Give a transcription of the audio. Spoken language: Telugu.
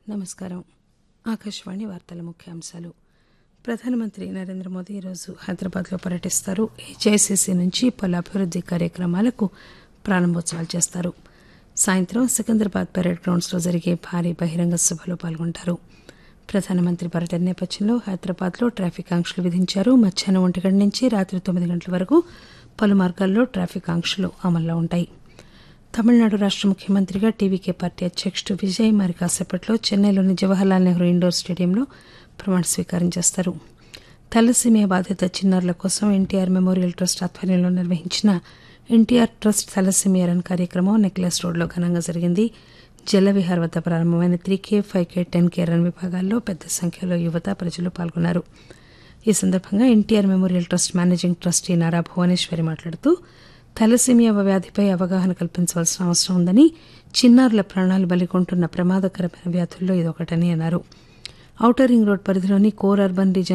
నమస్కారం. ఆకాశవాణి వార్తల ముఖ్యాంశాలు. ప్రధానమంత్రి నరేంద్ర మోదీ ఈరోజు హైదరాబాద్లో పర్యటిస్తారు. హెచ్ఐసిసి నుంచి పలు అభివృద్ది కార్యక్రమాలకు ప్రారంభోత్సవాలు చేస్తారు. సాయంత్రం సికింద్రాబాద్ పరేడ్ గ్రౌండ్స్లో జరిగే భారీ బహిరంగ సభలో పాల్గొంటారు. ప్రధానమంత్రి పర్యటన నేపథ్యంలో హైదరాబాద్లో ట్రాఫిక్ ఆంక్షలు విధించారు. మధ్యాహ్నం 1 గంటల నుంచి రాత్రి 9 గంటల వరకు పలు మార్గాల్లో ట్రాఫిక్ ఆంక్షలు అమల్లో ఉంటాయి. తమిళనాడు రాష్ట ముఖ్యమంత్రిగా టీవీకే పార్టీ అధ్యకుడు విజయ్ మరి కాసేపట్లో చెన్నైలోని జవహర్లాల్ నెహ్రూ ఇండోర్ స్టేడియంలో ప్రమాణ స్వీకారం చేస్తారు. థాలసీమియా బాధిత చిన్నారుల కోసం ఎన్టీఆర్ మెమోరియల్ ట్రస్ట్ ఆధ్వర్యంలో నిర్వహించిన ఎన్టీఆర్ ట్రస్ట్ థాలసీమియా రన్ కార్యక్రమం నెక్లెస్ రోడ్లో ఘనంగా జరిగింది. జలవిహార్ వద్ద ప్రారంభమైన 3K, 5K, 10K రన్ విభాగాల్లో పెద్ద సంఖ్యలో యువత ప్రజలు పాల్గొన్నారు. ఈ సందర్భంగా NTR memorial trust managing trustee Nara Bhuvaneswari మాట్లాడుతూ థాలసీమియా వ్యాధిపై అవగాహన కల్పించవలసిన అవసరం ఉందని, చిన్నారుల ప్రాణాలు బలికొంటున్న ప్రమాదకరమైన వ్యాధుల్లో ఇదొకటని అన్నారు. ఔటర్ రింగ్ రోడ్ పరిధిలోని కోర్ అర్బన్ రీజియన్